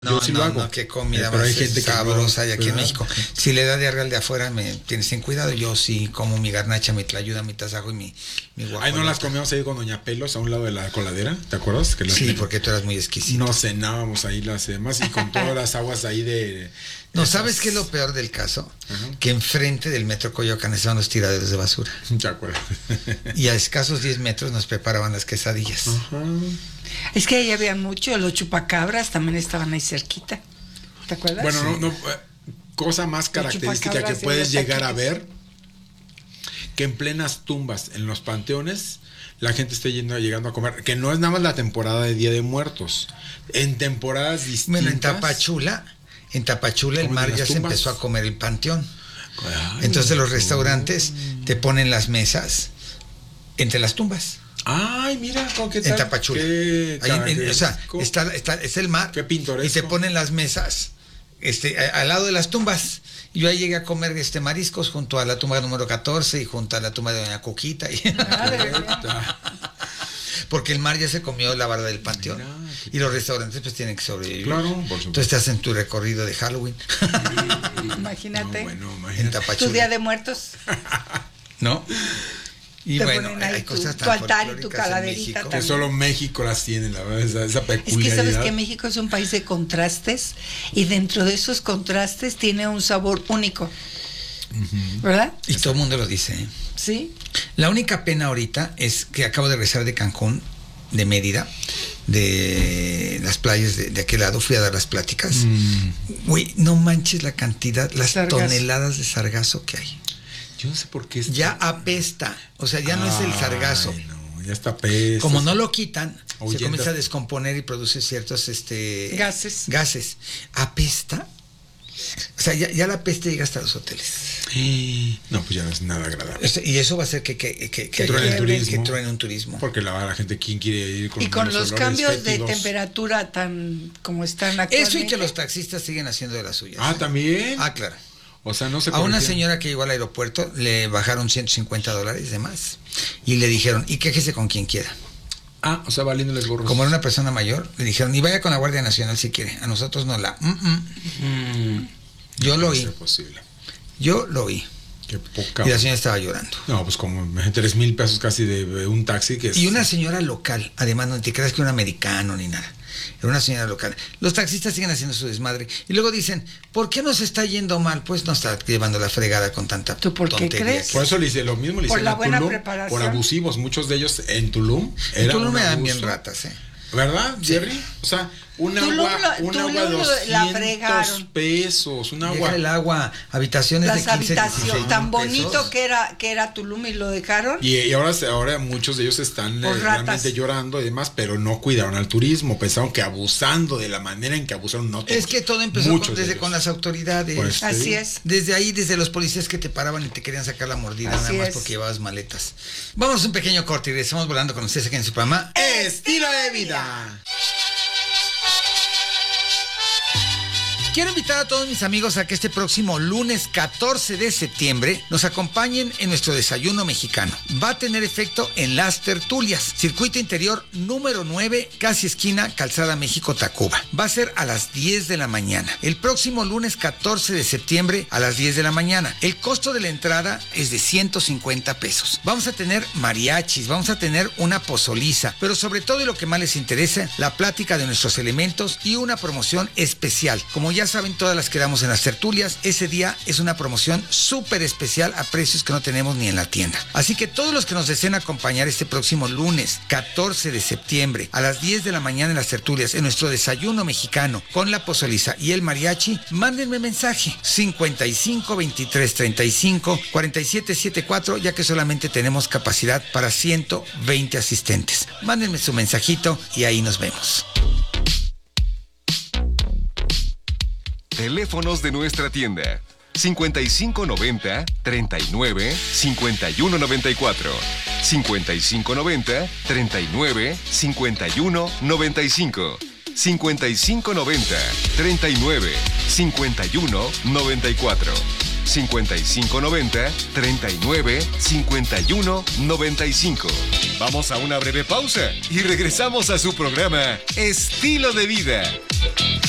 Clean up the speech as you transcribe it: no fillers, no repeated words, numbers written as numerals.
Yo sí lo hago. No, qué comida pero hay más gente sabrosa hay aquí en ¿verdad? México. Si le da diarrea al de afuera, me tienes ten cuidado. Yo sí como mi garnacha, mi tlayuda, mi tasajo y mi guajolota. Ay, no las comíamos ahí con Doña Pelos a un lado de la coladera, ¿te acuerdas? Que Sí, porque tú eras muy exquisito. no cenábamos ahí las demás y con todas las aguas ahí de... No, esas- ¿sabes qué es lo peor del caso? Ajá. Que enfrente del metro Coyoacán estaban los tiraderos de basura. ¿Te acuerdas? Y a escasos 10 metros nos preparaban las quesadillas. Ajá. Es que ahí había mucho, los chupacabras también estaban ahí cerquita. ¿Te acuerdas? Bueno, no, cosa más característica que chupacabras y puedes los llegar a taquitos. ver, que en plenas tumbas, en los panteones, la gente esté llegando a comer, que no es nada más la temporada de Día de Muertos, en temporadas distintas. Bueno, en Tapachula el ¿Cómo mar en las ya se tumbas? empezó a comer el panteón. Ay, Entonces los restaurantes te ponen las mesas entre las tumbas. Ay, mira, ¿qué tal? En Tapachula. Qué Ahí o sea, característico. es el mar. Qué pintoresco. Y te ponen las mesas al lado de las tumbas. Y yo ahí llegué a comer mariscos junto a la tumba número 14 y junto a la tumba de Doña Coquita. Porque el mar ya se comió la barda del panteón. Mira, Y los restaurantes pues tienen que sobrevivir. Claro, por supuesto. Entonces te hacen tu recorrido de Halloween. Imagínate. No, bueno, En imagínate. Tapachula. Tu Día de Muertos. ¿No? Y Te bueno, ponen ahí hay cosas tu tan altar y tu folclóricas en calaverita México. Que también. solo México las tiene, la verdad, esa Es que peculiaridad. sabes que México es un país de contrastes y dentro de esos contrastes tiene un sabor único. ¿Verdad? Y todo el mundo lo dice, ¿eh? Sí. La única pena ahorita es que acabo de regresar de Cancún, de Mérida, de las playas de aquel lado, fui a dar las pláticas. Güey, no manches la cantidad, las Sargazo. toneladas de sargazo que hay. Yo no sé por qué Ya apesta, o sea, ya no es el sargazo. Ay, no, ya está peso. Como no lo quitan, se Ahuyenta. comienza a descomponer y produce ciertos Gases. Apesta. O sea, ya la peste llega hasta los hoteles. No, pues ya no es nada agradable. Y eso va a hacer que truene el haya- turismo. que truene un turismo. Porque la gente, ¿quién quiere ir con Y con malos los olores cambios de fétidos? temperatura tan como están actualmente. Eso y que los taxistas siguen haciendo de las suyas. Ah, ¿también? Ah, claro. O sea, no se A una corrigieron. señora que llegó al aeropuerto le bajaron $150 de más. Y le dijeron, y quéjese con quien quiera. Ah, o sea, valiéndoles gorros. Como era una persona mayor, le dijeron, y vaya con la Guardia Nacional si quiere. A nosotros no la... Yo lo No oí. es posible. Yo lo oí. Qué poca. Y la señora estaba llorando. No, pues como 3,000 pesos casi de un taxi que es... Y una señora local, además no te creas que un americano ni nada. Era una señora local. Los taxistas siguen haciendo su desmadre. Y luego dicen, ¿por qué nos está yendo mal? Pues nos está llevando la fregada con tanta ¿Tú por qué tontería. crees? Por eso le hice lo mismo, le Por hicieron la a buena Tulum, preparación. por abusivos, muchos de ellos en Tulum. En Era Tulum un me dan abuso. bien ratas, ¿eh? ¿Verdad, Jerry? O sea, un Tulum agua, lo- un Tulum agua lo- 200 la fregaron. pesos, un Deja agua. el agua, habitaciones Las de 15, 16 habitaciones, tan mil bonito pesos. que era Tulum y lo dejaron. Y ahora muchos de ellos están Por realmente ratas. llorando y demás, pero no cuidaron al turismo. Pensaron que abusando de la manera en que abusaron, no todos. Es que todo empezó Muchos de desde ellos. con las autoridades. Pues, te Así digo. es. Desde ahí, desde los policías que te paraban y te querían sacar la mordida, Así nada más es. porque llevabas maletas. Vamos a un pequeño corte y regresamos volando con ustedes aquí en su programa. Estilo de vida. Quiero invitar a todos mis amigos a que este próximo lunes 14 de septiembre nos acompañen en nuestro desayuno mexicano. Va a tener efecto en Las Tertulias, circuito interior número 9, casi esquina Calzada México-Tacuba. Va a ser a las 10 de la mañana. El próximo lunes 14 de septiembre a las 10 de la mañana. El costo de la entrada es de 150 pesos. Vamos a tener mariachis, vamos a tener una pozoliza, pero sobre todo y lo que más les interesa, la plática de nuestros elementos y una promoción especial. Como ya saben, todas las que damos en Las Tertulias, ese día es una promoción súper especial a precios que no tenemos ni en la tienda. Así que todos los que nos deseen acompañar este próximo lunes 14 de septiembre a las 10 de la mañana en Las Tertulias, en nuestro desayuno mexicano con la pozoliza y el mariachi, mándenme mensaje 55 23 35 47 74, ya que solamente tenemos capacidad para 120 asistentes. Mándenme su mensajito y ahí nos vemos. Teléfonos de nuestra tienda: 5590 39 51 94, 5590 39 51 95, 5590 39 51 94, 5590 39 51 95. Vamos a una breve pausa y regresamos a su programa Estilo de Vida.